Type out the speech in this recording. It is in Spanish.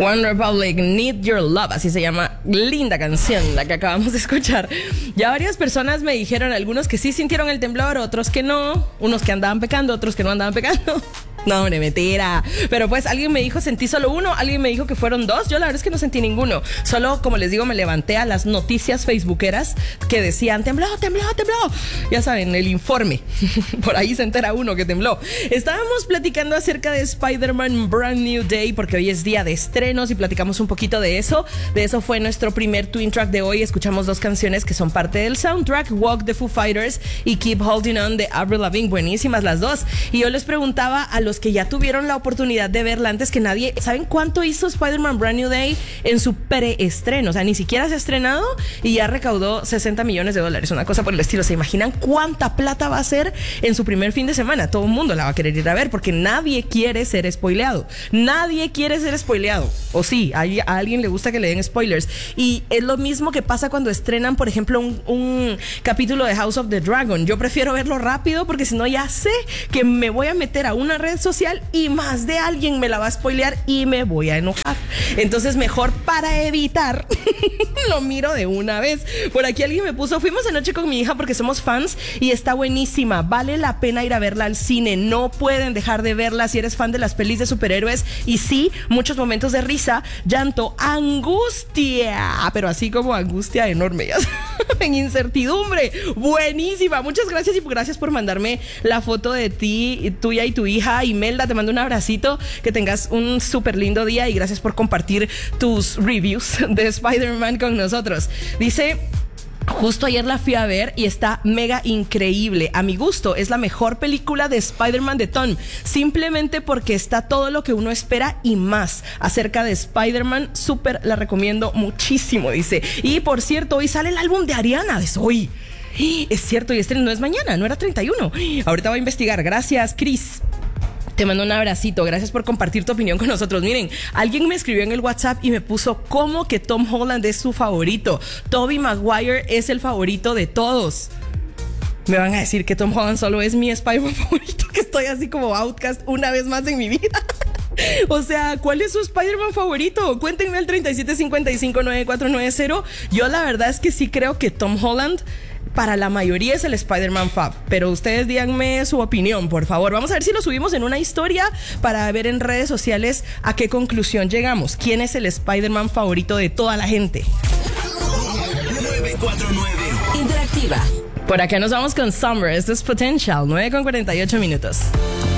One Republic, Need Your Love, así se llama, linda canción la que acabamos de escuchar. Ya varias personas me dijeron, algunos que sí sintieron el temblor, otros que no, unos que andaban pecando, otros que no andaban pecando. No, hombre, mentira. Pero pues alguien me dijo, sentí solo uno, alguien me dijo que fueron dos. Yo la verdad es que no sentí ninguno. Solo, como les digo, me levanté a las noticias facebookeras que decían, tembló, tembló, tembló. Ya saben, el informe. Por ahí se entera uno que tembló. Estábamos platicando acerca de Spider-Man Brand New Day, porque hoy es día de estrenos y platicamos un poquito de eso. De eso fue nuestro primer twin track de hoy. Escuchamos dos canciones que son parte del soundtrack, Walk de Foo Fighters y Keep Holding On de Avril Lavigne. Buenísimas las dos. Y yo les preguntaba a los que ya tuvieron la oportunidad de verla antes que nadie, ¿saben cuánto hizo Spider-Man Brand New Day en su preestreno? O sea, ni siquiera se ha estrenado y ya recaudó $60 millones, una cosa por el estilo. ¿Se imaginan cuánta plata va a ser en su primer fin de semana? Todo el mundo la va a querer ir a ver porque nadie quiere ser spoileado. Nadie quiere ser spoileado. O sí, a alguien le gusta que le den spoilers. Y es lo mismo que pasa cuando estrenan, por ejemplo, un capítulo de House of the Dragon. Yo prefiero verlo rápido porque si no ya sé que me voy a meter a una red social y más de alguien me la va a spoilear y me voy a enojar. Entonces mejor para evitar lo miro de una vez. Por aquí alguien me puso, fuimos anoche con mi hija porque somos fans y está buenísima, vale la pena ir a verla al cine, no pueden dejar de verla si eres fan de las pelis de superhéroes. Y sí, muchos momentos de risa, llanto, angustia, pero así como angustia enorme, ya en incertidumbre. Buenísima, muchas gracias y gracias por mandarme la foto de ti, tuya y tu hija. Imelda, te mando un abracito, que tengas un súper lindo día y gracias por compartir tus reviews de Spider-Man con nosotros. Dice, justo ayer la fui a ver y está mega increíble. A mi gusto, es la mejor película de Spider-Man de Tom, simplemente porque está todo lo que uno espera y más acerca de Spider-Man. Súper la recomiendo muchísimo, dice. Y por cierto, hoy sale el álbum de Ariana, es hoy. Es cierto, y este no es mañana, no era 31. Ahorita voy a investigar. Gracias, Chris. Te mando un abracito, gracias por compartir tu opinión con nosotros. Miren, alguien me escribió en el WhatsApp y me puso, ¿cómo que Tom Holland es su favorito? Tobey Maguire es el favorito de todos. Me van a decir que Tom Holland solo es mi Spider-Man favorito, que estoy así como outcast una vez más en mi vida. O sea, ¿cuál es su Spider-Man favorito? Cuéntenme al 37559490. Yo la verdad es que sí creo que Tom Holland para la mayoría es el Spider-Man fab, pero ustedes díganme su opinión, por favor. Vamos a ver si lo subimos en una historia para ver en redes sociales a qué conclusión llegamos. ¿Quién es el Spider-Man favorito de toda la gente? 949 Interactiva. Por acá nos vamos con Summer. Esto es Potential, 9:48 minutos.